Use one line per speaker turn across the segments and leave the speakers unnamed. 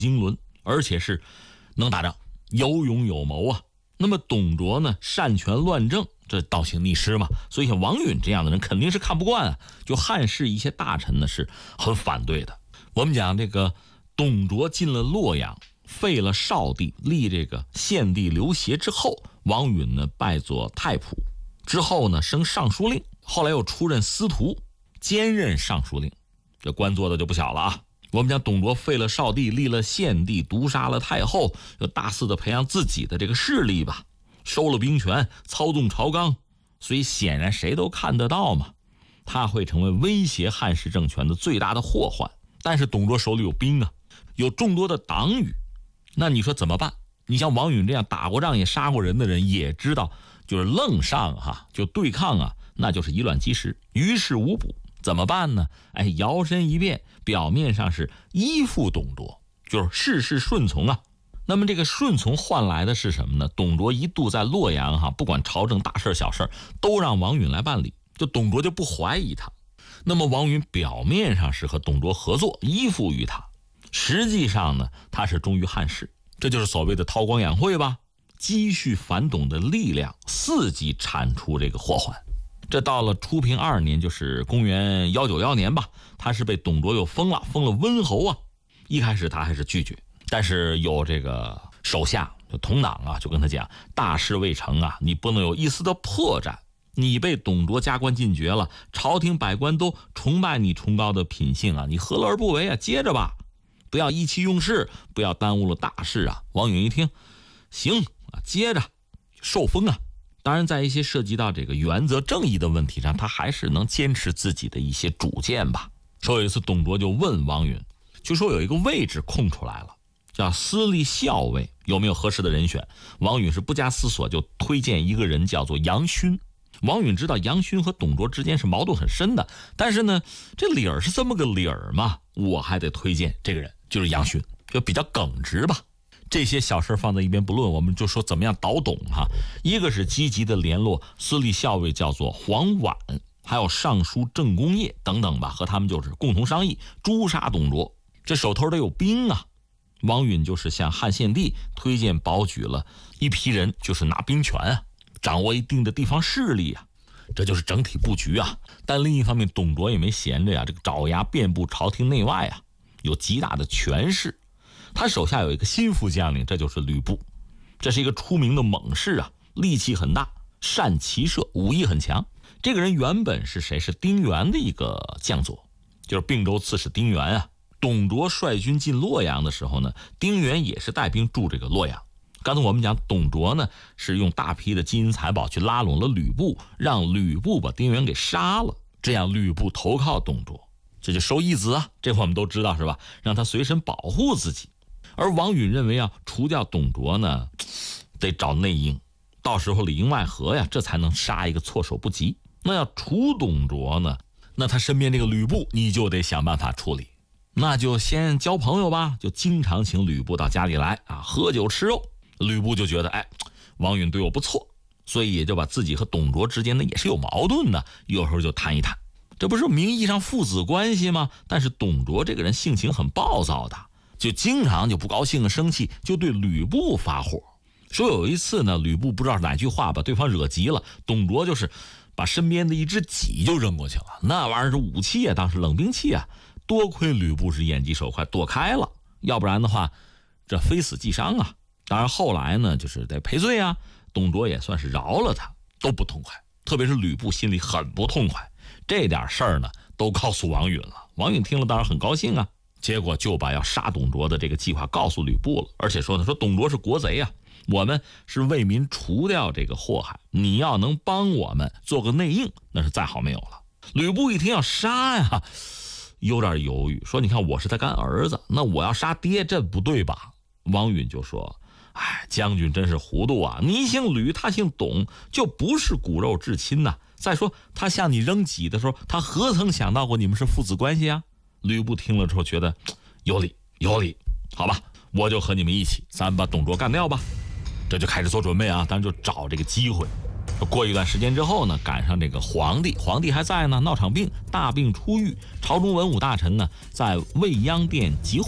经纶，而且是能打仗，有勇有谋啊。那么董卓呢，擅权乱政，这倒行逆施嘛。所以像王允这样的人肯定是看不惯啊，就汉室一些大臣呢是很反对的。我们讲这个董卓进了洛阳，废了少帝，立这个献帝刘协之后，王允呢拜作太仆，之后呢升尚书令，后来又出任司徒，兼任尚书令，这官做的就不小了啊。我们讲董卓废了少帝，立了献帝，毒杀了太后，又大肆的培养自己的这个势力吧，收了兵权，操纵朝纲，所以显然谁都看得到嘛，他会成为威胁汉室政权的最大的祸患。但是董卓手里有兵啊，有众多的党羽，那你说怎么办？你像王允这样打过仗也杀过人的人也知道，就是愣上就对抗啊，那就是以卵击石，于事无补。怎么办呢？摇身一变，表面上是依附董卓，就是事事顺从啊。那么这个顺从换来的是什么呢？董卓一度在洛阳不管朝政大事小事都让王允来办理，就董卓就不怀疑他。那么王允表面上是和董卓合作，依附于他，实际上呢，他是忠于汉室，这就是所谓的韬光养晦吧，积蓄反董的力量，伺机铲除这个祸患。这到了初平2年，就是公元191年吧，他是被董卓又封了温侯啊。一开始他还是拒绝，但是有这个手下就同党就跟他讲，大事未成你不能有一丝的破绽，你被董卓加官进爵了，朝廷百官都崇拜你崇高的品性你何乐而不为接着吧，不要意气用事，不要耽误了大事王允一听行接着受封当然在一些涉及到这个原则正义的问题上，他还是能坚持自己的一些主见吧。说有一次董卓就问王允，就说有一个位置空出来了，叫司隶校尉，有没有合适的人选？王允是不加思索就推荐一个人，叫做杨勋。王允知道杨勋和董卓之间是矛盾很深的，但是呢，这理儿是这么个理儿嘛，我还得推荐这个人，就是杨勋，就比较耿直吧。这些小事放在一边不论，我们就说怎么样倒董一个是积极的联络司隶校尉叫做黄婉，还有尚书郑公业等等吧，和他们就是共同商议诛杀董卓。这手头得有兵王允就是向汉献帝推荐保举了一批人，就是拿兵权掌握一定的地方势力这就是整体布局但另一方面董卓也没闲着这个爪牙遍布朝廷内外有极大的权势。他手下有一个心腹将领，这就是吕布，这是一个出名的猛士力气很大，善骑射，武艺很强。这个人原本是谁？是丁原的一个将佐，就是并州刺史丁原董卓率军进洛阳的时候呢，丁原也是带兵驻这个洛阳。刚才我们讲董卓呢是用大批的金银财宝去拉拢了吕布，让吕布把丁原给杀了，这样吕布投靠董卓，这就收义子这我们都知道是吧？让他随身保护自己。而王允认为除掉董卓呢，得找内应，到时候里应外合这才能杀一个措手不及。那要除董卓呢，那他身边这个吕布你就得想办法处理，那就先交朋友吧，就经常请吕布到家里来喝酒吃肉。吕布就觉得王允对我不错，所以也就把自己和董卓之间呢也是有矛盾的，有时候就谈一谈，这不是名义上父子关系吗？但是董卓这个人性情很暴躁的，就经常就不高兴生气，就对吕布发火。说有一次呢，吕布不知道哪句话把对方惹急了，董卓就是把身边的一只戟就扔过去了，那玩意儿是武器当时冷兵器多亏吕布是眼疾手快躲开了，要不然的话这非死即伤当然后来呢就是得赔罪董卓也算是饶了他，都不痛快，特别是吕布心里很不痛快，这点事儿呢都告诉王允了。王允听了当然很高兴结果就把要杀董卓的这个计划告诉吕布了，而且说董卓是国贼我们是为民除掉这个祸害，你要能帮我们做个内应，那是再好没有了。吕布一听要杀有点犹豫，说你看我是他干儿子，那我要杀爹这不对吧？王允就说将军真是糊涂你姓吕他姓董，就不是骨肉至亲再说他向你扔戟的时候，他何曾想到过你们是父子关系吕布听了之后觉得有理，好吧，我就和你们一起，咱把董卓干掉吧。这就开始做准备当然就找这个机会。过一段时间之后呢，赶上这个皇帝还在呢，闹场病，大病初愈，朝中文武大臣呢在未央殿集会，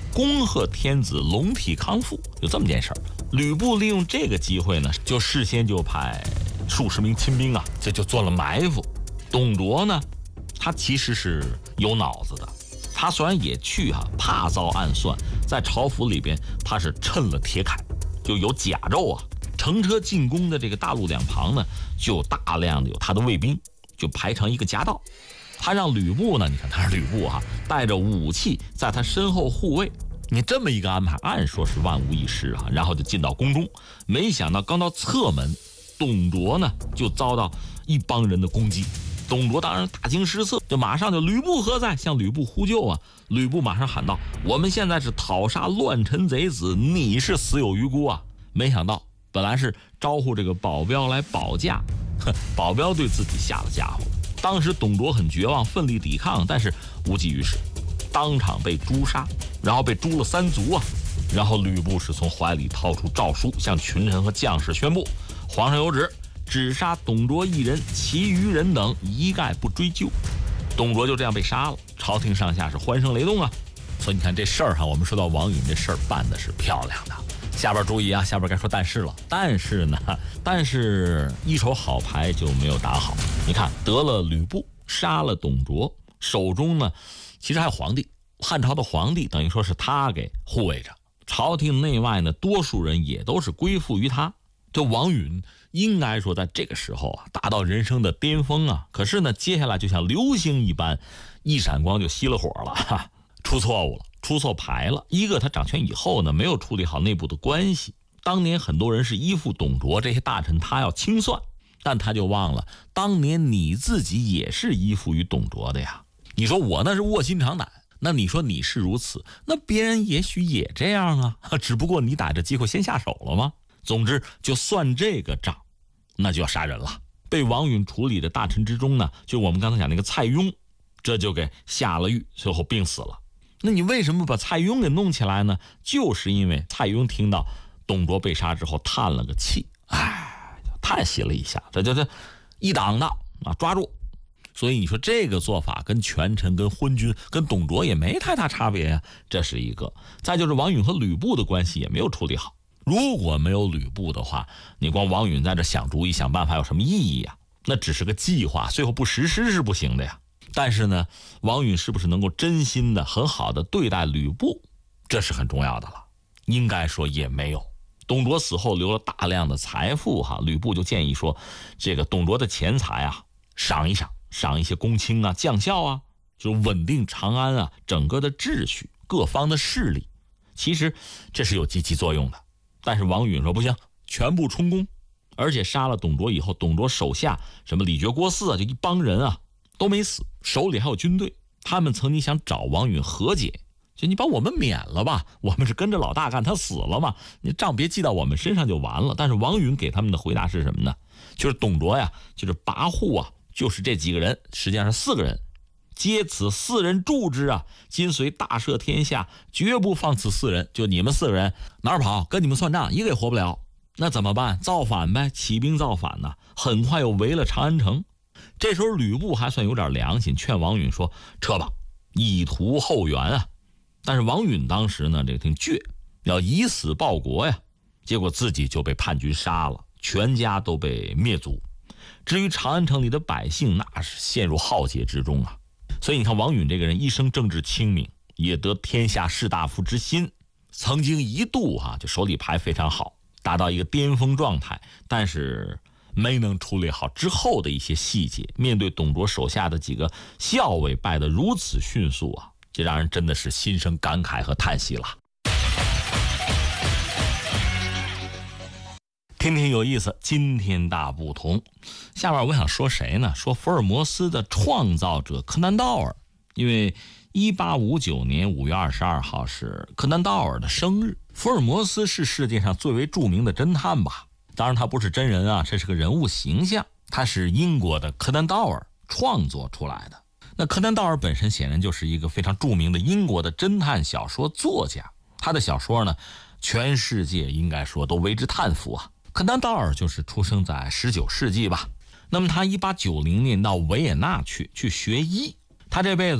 恭贺天子龙体康复，有这么件事儿。吕布利用这个机会呢，就事先就派数十名亲兵啊，这就做了埋伏。董卓呢，他其实是有脑子的，他虽然也去怕遭暗算，在朝府里边他是趁了铁槛，就有甲胄啊，乘车进攻的这个大路两旁呢，就有大量的有他的卫兵，就排成一个夹道。他让吕布呢，你看他是吕布带着武器在他身后护卫。你这么一个安排，按说是万无一失然后就进到宫中。没想到刚到侧门，董卓呢就遭到一帮人的攻击。董卓当然大惊失色，就马上就吕布何在，向吕布呼救啊。吕布马上喊道：我们现在是讨杀乱臣贼子，你是死有余辜啊。没想到本来是招呼这个保镖来保驾，保镖对自己下了家伙。当时董卓很绝望，奋力抵抗，但是无济于事，当场被诛杀，然后被诛了3族啊。然后吕布是从怀里掏出诏书，向群臣和将士宣布：皇上有旨，只杀董卓一人，其余人等一概不追究。董卓就这样被杀了，朝廷上下是欢声雷动啊。所以你看这事儿我们说到王允这事儿办的是漂亮的。下边注意啊，下边该说但是了。但是一手好牌就没有打好。你看得了吕布，杀了董卓，手中呢其实还有皇帝，汉朝的皇帝等于说是他给护卫着，朝廷内外呢多数人也都是归附于他。这王允应该说在这个时候达到人生的巅峰啊。可是呢接下来就像流星一般，一闪光就熄了火了，出错误了，出错牌了。一个他掌权以后呢，没有处理好内部的关系。当年很多人是依附董卓，这些大臣他要清算，但他就忘了当年你自己也是依附于董卓的呀。你说我那是卧薪尝胆，那你说你是如此，那别人也许也这样啊，只不过你逮着机会先下手了吗？总之就算这个账，那就要杀人了。被王允处理的大臣之中呢，就我们刚才讲那个蔡邕，这就给下了狱，最后病死了。那你为什么把蔡邕给弄起来呢？就是因为蔡邕听到董卓被杀之后叹了个气，叹息了一下，这一党的抓住。所以你说这个做法跟权臣跟昏君跟董卓也没太大差别呀，这是一个。再就是王允和吕布的关系也没有处理好。如果没有吕布的话，你光王允在这想主意想办法有什么意义呀？那只是个计划，最后不实施是不行的呀。但是呢，王允是不是能够真心的很好的对待吕布，这是很重要的了。应该说也没有。董卓死后留了大量的财富吕布就建议说，这个董卓的钱财赏一赏，赏一些公卿将校就稳定长安整个的秩序，各方的势力。其实这是有积极作用的。但是王允说不行，全部充公。而且杀了董卓以后，董卓手下什么李傕郭汜就一帮人都没死，手里还有军队。他们曾经想找王允和解，就你把我们免了吧，我们是跟着老大干，他死了嘛，你账别记到我们身上就完了。但是王允给他们的回答是什么呢？就是董卓就是跋扈就是这几个人，实际上是4个人，皆此4人助之今虽大赦天下，绝不放此4人。就你们4个人哪儿跑，跟你们算账，一个也活不了。那怎么办？造反呗，起兵造反很快又围了长安城。这时候吕布还算有点良心，劝王允说撤吧，以图后援但是王允当时呢，这个挺倔，要以死报国结果自己就被叛军杀了，全家都被灭族。至于长安城里的百姓，那是陷入浩劫之中所以你看王允这个人一生政治清明，也得天下士大夫之心，曾经一度就手里牌非常好，达到一个巅峰状态，但是没能处理好之后的一些细节。面对董卓手下的几个校尉败得如此迅速这让人真的是心生感慨和叹息了。天天有意思，今天大不同。下面我想说谁呢？说福尔摩斯的创造者柯南道尔。因为1859年5月22号是柯南道尔的生日。福尔摩斯是世界上最为著名的侦探吧，当然他不是真人这是个人物形象，他是英国的柯南道尔创作出来的。那柯南道尔本身显然就是一个非常著名的英国的侦探小说作家，他的小说呢，全世界应该说都为之叹服柯南道尔就是出生在19世纪吧。那么他1890年到维也纳去学医，他这辈子吧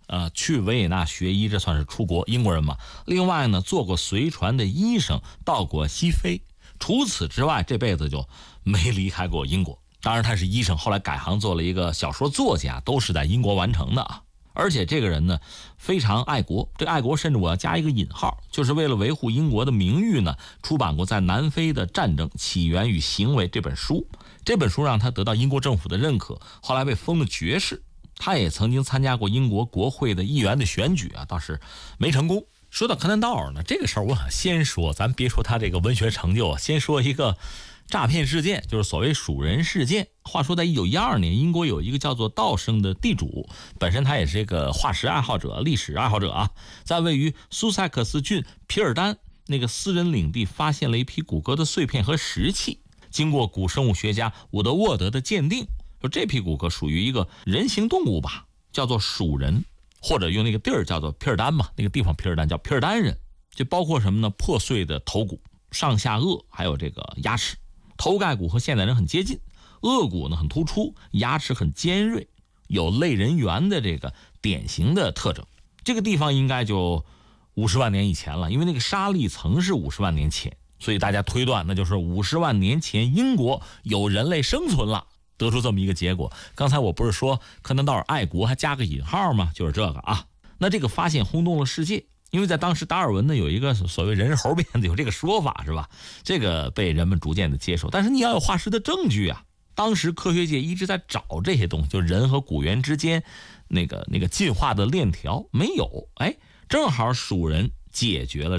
去维也纳学医，这算是出国，英国人嘛。另外呢，做过随船的医生，到过西非。除此之外，这辈子就没离开过英国。当然他是医生，后来改行做了一个小说作家，都是在英国完成的啊。而且这个人呢非常爱国，这爱国甚至我要加一个引号，就是为了维护英国的名誉呢，出版过《在南非的战争起源与行为》这本书。这本书让他得到英国政府的认可，后来被封了爵士。他也曾经参加过英国国会的议员的选举啊，倒是没成功。说到柯南道尔呢，这个事儿我想先说，咱别说他这个文学成就，先说一个诈骗事件，就是所谓鼠人事件。话说在1912年，英国有一个叫做道生的地主，本身他也是一个化石爱好者、历史爱好者啊，在位于苏塞克斯郡皮尔丹那个私人领地发现了一批骨骼的碎片和石器。经过古生物学家伍德沃德的鉴定，说这批骨骼属于一个人形动物吧，叫做鼠人，或者用那个地儿叫做皮尔丹嘛，那个地方皮尔丹叫皮尔丹人。就包括什么呢？破碎的头骨、上下颚，还有这个牙齿。头盖骨和现代人很接近，颚骨呢很突出，牙齿很尖锐，有类人猿的这个典型的特征。这个地方应该就50万年以前了，因为那个沙砾层是50万年前，所以大家推断那就是50万年前英国有人类生存了，得出这么一个结果。刚才我不是说柯南道尔爱国还加个引号吗？就是这个啊。那这个发现轰动了世界，因为在当时达尔文呢有一个所谓人猴辫子，有这个说法是吧？这个被人们逐渐的接受，但是你要有化石的证据啊。当时科学界一直在找这些东西，就人和古猿之间那个进化的链条没有，正好鼠人解决了